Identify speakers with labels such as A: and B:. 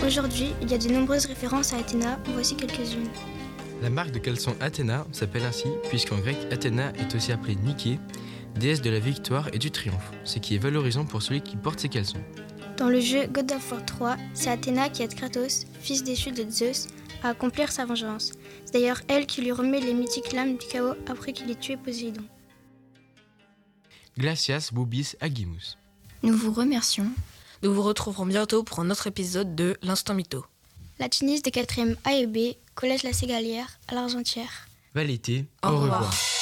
A: Aujourd'hui, il y a de nombreuses références à Athéna, voici quelques-unes.
B: La marque de caleçon Athéna s'appelle ainsi puisqu'en grec Athéna est aussi appelée Nike, déesse de la victoire et du triomphe, ce qui est valorisant pour celui qui porte ses caleçons.
A: Dans le jeu God of War 3, c'est Athéna qui aide Kratos, fils déchu de Zeus, à accomplir sa vengeance. C'est d'ailleurs elle qui lui remet les mythiques lames du chaos après qu'il ait tué Poséidon.
B: Glacias Boubis Agimus.
C: Nous vous remercions.
D: Nous vous retrouverons bientôt pour un autre épisode de l'Instant Mytho.
A: La Tunis des 4e A et B, Collège La Ségalière, à l'Argentière.
B: Valété,
D: Au
B: au
D: revoir.
B: revoir.